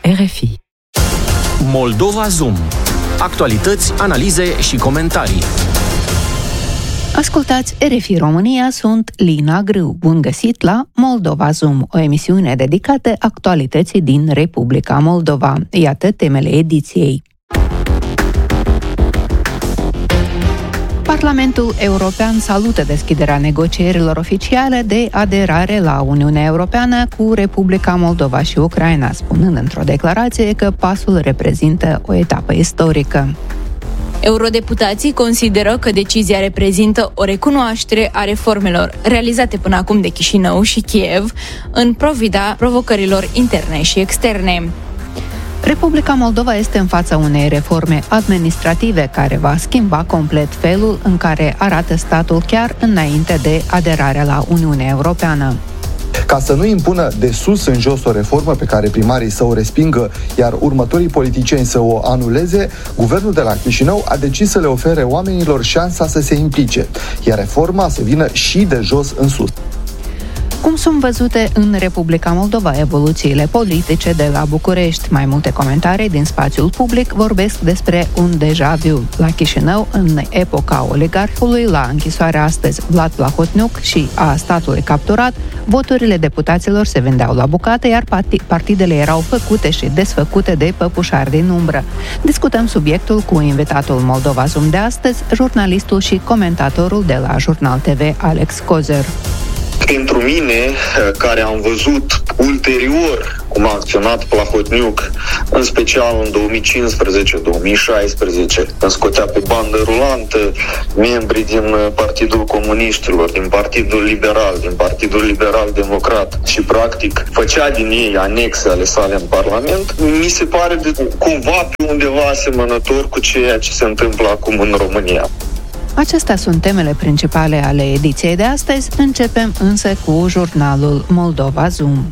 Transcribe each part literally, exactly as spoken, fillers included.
R F I. Moldova Zoom. Actualități, analize și comentarii. Ascultați R F I România, sunt Lina Grâu. Bun găsit la Moldova Zoom, o emisiune dedicată actualității din Republica Moldova. Iată temele ediției. Parlamentul European salută deschiderea negocierilor oficiale de aderare la Uniunea Europeană cu Republica Moldova și Ucraina, spunând într-o declarație că pasul reprezintă o etapă istorică. Eurodeputații consideră că decizia reprezintă o recunoaștere a reformelor realizate până acum de Chișinău și Kiev în provida provocărilor interne și externe. Republica Moldova este în fața unei reforme administrative care va schimba complet felul în care arată statul chiar înainte de aderarea la Uniunea Europeană. Ca să nu impună de sus în jos o reformă pe care primarii să o respingă, iar următorii politicieni să o anuleze, guvernul de la Chișinău a decis să le ofere oamenilor șansa să se implice, iar reforma să vină și de jos în sus. Cum sunt văzute în Republica Moldova evoluțiile politice de la București? Mai multe comentarii din spațiul public vorbesc despre un deja vu. La Chișinău, în epoca oligarhului, la închisoare astăzi Vlad Plahotniuc și a statului capturat, voturile deputaților se vindeau la bucată, iar partidele erau făcute și desfăcute de păpușari din umbră. Discutăm subiectul cu invitatul Moldova Zoom de astăzi, jurnalistul și comentatorul de la Jurnal T V, Alex Cozer. Pentru mine, care am văzut ulterior cum a acționat Plahotniuc, în special în două mii cincisprezece două mii șaisprezece, când scotea pe bandă rulantă membrii din Partidul Comuniștilor, din Partidul Liberal, din Partidul Liberal Democrat și practic făcea din ei anexe ale sale în Parlament, mi se pare de, cumva pe undeva asemănător cu ceea ce se întâmplă acum în România. Acestea sunt temele principale ale ediției de astăzi. Începem însă cu jurnalul Moldova Zoom.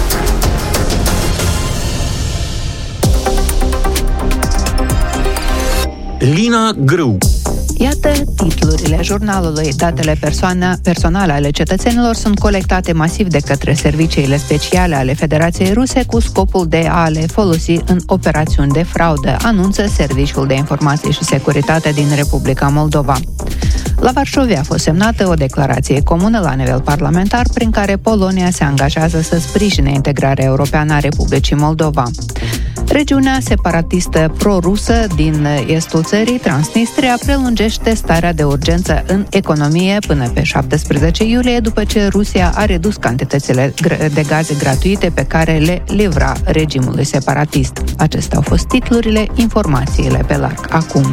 Lina Grâu. Iată titlurile jurnalului. Datele persoane, personale ale cetățenilor sunt colectate masiv de către serviciile speciale ale Federației Ruse cu scopul de a le folosi în operațiuni de fraudă, anunță Serviciul de Informații și Securitate din Republica Moldova. La Varșovia a fost semnată o declarație comună la nivel parlamentar prin care Polonia se angajează să sprijine integrarea europeană a Republicii Moldova. Regiunea separatistă pro-rusă din estul țării, Transnistria, prelungește starea de urgență în economie până pe șaptesprezece iulie, după ce Rusia a redus cantitățile de gaze gratuite pe care le livra regimului separatist. Acestea au fost titlurile, informațiile pe larg acum.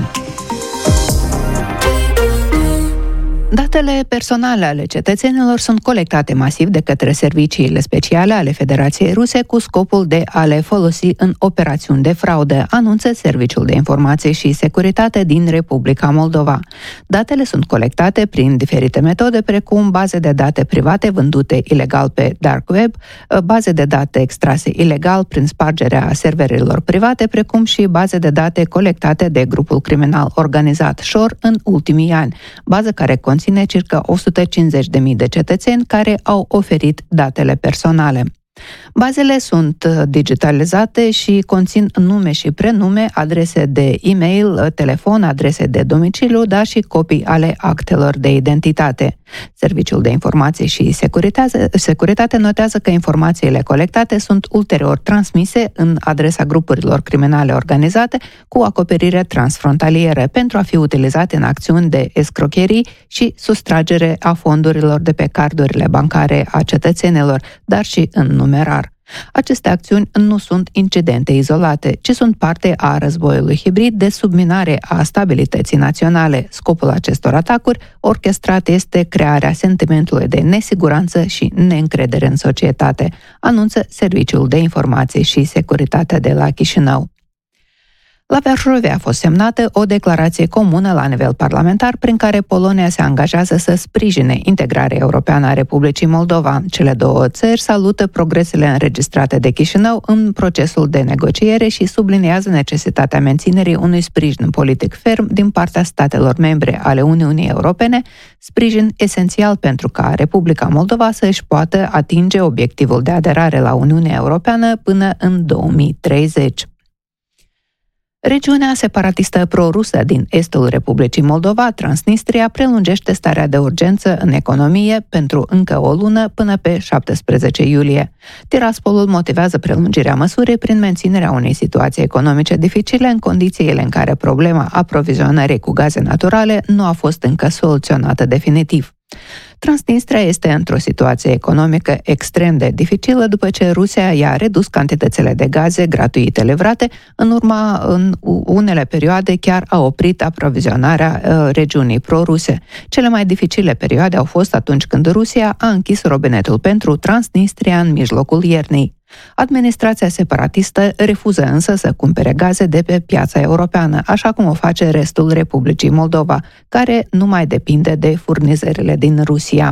Datele personale ale cetățenilor sunt colectate masiv de către serviciile speciale ale Federației Ruse cu scopul de a le folosi în operațiuni de fraudă, anunță Serviciul de Informații și Securitate din Republica Moldova. Datele sunt colectate prin diferite metode, precum baze de date private vândute ilegal pe dark web, baze de date extrase ilegal prin spargerea serverelor private, precum și baze de date colectate de grupul criminal organizat Shore în ultimii ani, bază care conține circa o sută cincizeci de mii de cetățeni care au oferit datele personale. Bazele sunt digitalizate și conțin nume și prenume, adrese de e-mail, telefon, adrese de domiciliu, dar și copii ale actelor de identitate. Serviciul de Informații și Securitate, Securitate notează că informațiile colectate sunt ulterior transmise în adresa grupurilor criminale organizate cu acoperire transfrontalieră pentru a fi utilizate în acțiuni de escrocherii și sustragere a fondurilor de pe cardurile bancare a cetățenilor, dar și în numerar. Aceste acțiuni nu sunt incidente izolate, ci sunt parte a războiului hibrid de subminare a stabilității naționale. Scopul acestor atacuri orchestrat este crearea sentimentului de nesiguranță și neîncredere în societate, anunță Serviciul de Informații și Securitate de la Chișinău. La Varsovia a fost semnată o declarație comună la nivel parlamentar prin care Polonia se angajează să sprijine integrarea europeană a Republicii Moldova. Cele două țări salută progresele înregistrate de Chișinău în procesul de negociere și subliniază necesitatea menținerii unui sprijin politic ferm din partea statelor membre ale Uniunii Europene, sprijin esențial pentru ca Republica Moldova să își poată atinge obiectivul de aderare la Uniunea Europeană până în două mii treizeci. Regiunea separatistă pro-rusă din estul Republicii Moldova, Transnistria, prelungește starea de urgență în economie pentru încă o lună până pe șaptesprezece iulie. Tiraspolul motivează prelungirea măsurii prin menținerea unei situații economice dificile în condițiile în care problema aprovizionării cu gaze naturale nu a fost încă soluționată definitiv. Transnistria este într-o situație economică extrem de dificilă după ce Rusia i-a redus cantitățile de gaze gratuite livrate, în urma, în unele perioade, chiar a oprit aprovizionarea uh, regiunii pro-ruse. Cele mai dificile perioade au fost atunci când Rusia a închis robinetul pentru Transnistria în mijlocul iernii. Administrația separatistă refuză însă să cumpere gaze de pe piața europeană, așa cum o face restul Republicii Moldova, care nu mai depinde de furnizările din Rusia.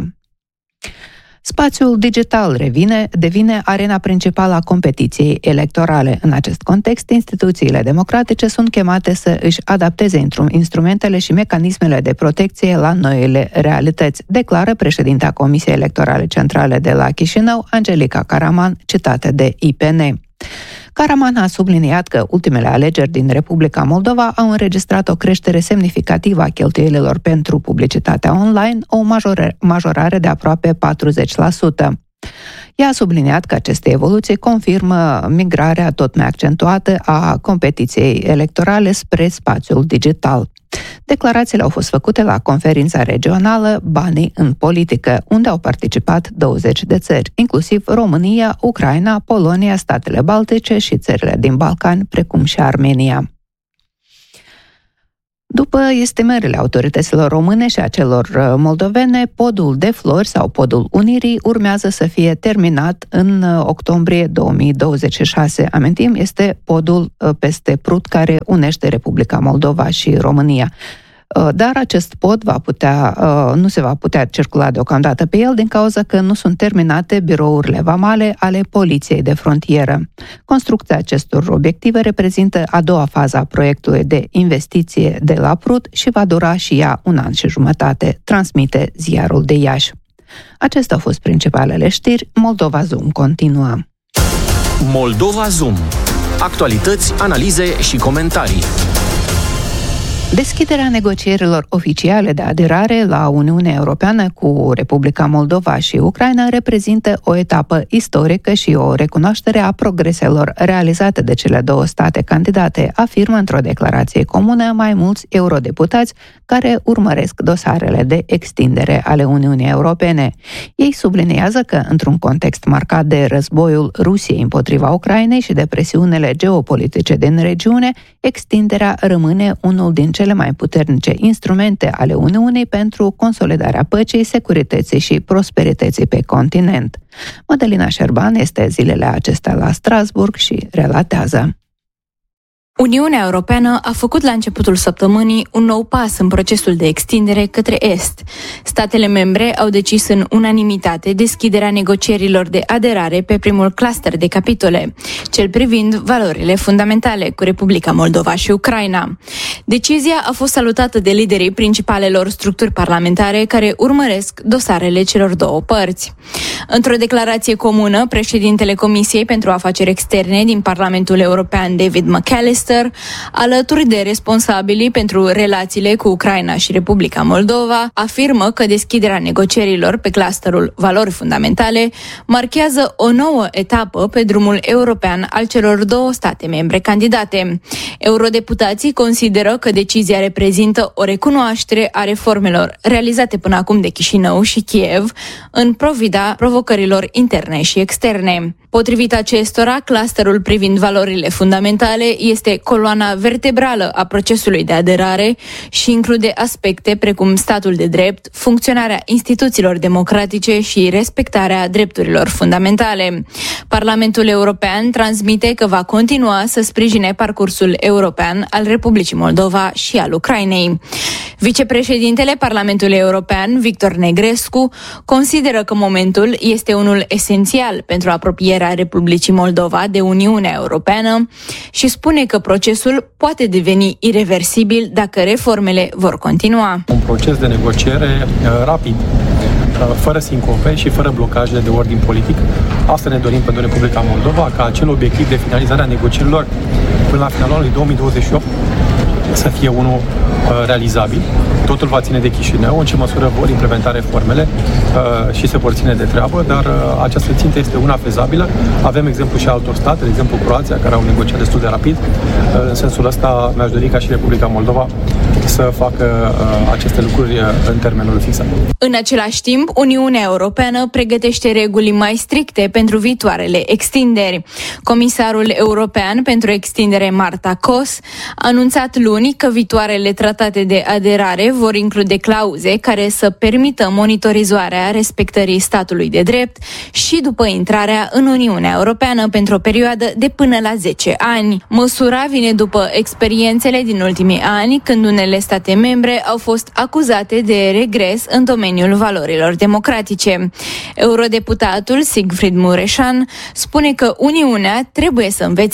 Spațiul digital revine, devine arena principală a competiției electorale. În acest context, instituțiile democratice sunt chemate să își adapteze instrumentele și mecanismele de protecție la noile realități, declară președinta Comisiei Electorale Centrale de la Chișinău, Angelica Caraman, citată de I P N. Caraman a subliniat că ultimele alegeri din Republica Moldova au înregistrat o creștere semnificativă a cheltuielilor pentru publicitatea online, o majorare de aproape patruzeci la sută. Ea a subliniat că aceste evoluții confirmă migrarea tot mai accentuată a competiției electorale spre spațiul digital. Declarațiile au fost făcute la conferința regională Banii în politică, unde au participat douăzeci de țări, inclusiv România, Ucraina, Polonia, statele Baltice și țările din Balcani, precum și Armenia. După estimările autorităților române și a celor moldovene, podul de flori sau podul Unirii urmează să fie terminat în octombrie două mii douăzeci și șase. Amintim, este podul peste Prut care unește Republica Moldova și România. Dar acest pod va putea, nu se va putea circula deocamdată pe el din cauza că nu sunt terminate birourile vamale ale Poliției de Frontieră. Construcția acestor obiective reprezintă a doua fază a proiectului de investiție de la Prut și va dura și ea un an și jumătate, transmite Ziarul de Iași. Acestea au fost principalele știri. Moldova Zoom continuă. Moldova Zoom. Actualități, analize și comentarii. Deschiderea negocierilor oficiale de aderare la Uniunea Europeană cu Republica Moldova și Ucraina reprezintă o etapă istorică și o recunoaștere a progreselor realizate de cele două state candidate, afirmă într-o declarație comună mai mulți eurodeputați care urmăresc dosarele de extindere ale Uniunii Europene. Ei subliniază că, într-un context marcat de războiul Rusiei împotriva Ucrainei și de presiunile geopolitice din regiune, extinderea rămâne unul din cele mai puternice instrumente ale Uniunii pentru consolidarea păcii, securității și prosperității pe continent. Mădălina Șerban este zilele acestea la Strasbourg și relatează. Uniunea Europeană a făcut la începutul săptămânii un nou pas în procesul de extindere către Est. Statele membre au decis în unanimitate deschiderea negocierilor de aderare pe primul cluster de capitole, cel privind valorile fundamentale cu Republica Moldova și Ucraina. Decizia a fost salutată de liderii principalelor structuri parlamentare care urmăresc dosarele celor două părți. Într-o declarație comună, președintele Comisiei pentru Afaceri Externe din Parlamentul European, David McAllister, alături de responsabilii pentru relațiile cu Ucraina și Republica Moldova, afirmă că deschiderea negocierilor pe clusterul valori fundamentale marchează o nouă etapă pe drumul european al celor două state membre candidate. Eurodeputații consideră că decizia reprezintă o recunoaștere a reformelor realizate până acum de Chișinău și Kiev în provida provocărilor interne și externe. Potrivit acestora, clusterul privind valorile fundamentale este coloana vertebrală a procesului de aderare și include aspecte precum statul de drept, funcționarea instituțiilor democratice și respectarea drepturilor fundamentale. Parlamentul European transmite că va continua să sprijine parcursul european al Republicii Moldova și al Ucrainei. Vicepreședintele Parlamentului European, Victor Negrescu, consideră că momentul este unul esențial pentru apropierea Republicii Moldova de Uniunea Europeană și spune că procesul poate deveni ireversibil dacă reformele vor continua. Un proces de negociere uh, rapid, uh, fără sincope și fără blocaje de ordin politic. Asta ne dorim pentru Republica Moldova, ca acel obiectiv de finalizare a negocierilor până la finalul anului două mii douăzeci și opt să fie unul uh, realizabil. Totul va ține de Chișinău, în ce măsură vor implementa reformele uh, și se vor ține de treabă, dar uh, această țintă este una fezabilă. Avem exemplu și altor state, de exemplu Croația, care au negociat destul de rapid. Uh, în sensul ăsta mi-aș dori ca și Republica Moldova să facă uh, aceste lucruri uh, în termenul fixat. În același timp, Uniunea Europeană pregătește reguli mai stricte pentru viitoarele extinderi. Comisarul European pentru Extindere Marta Kos a anunțat luni că viitoarele tratate de aderare vor include clauze care să permită monitorizarea respectării statului de drept și după intrarea în Uniunea Europeană pentru o perioadă de până la zece ani. Măsura vine după experiențele din ultimii ani, când unele state membre au fost acuzate de regres în domeniul valorilor democratice. Eurodeputatul Siegfried Mureșan spune că Uniunea trebuie să învețe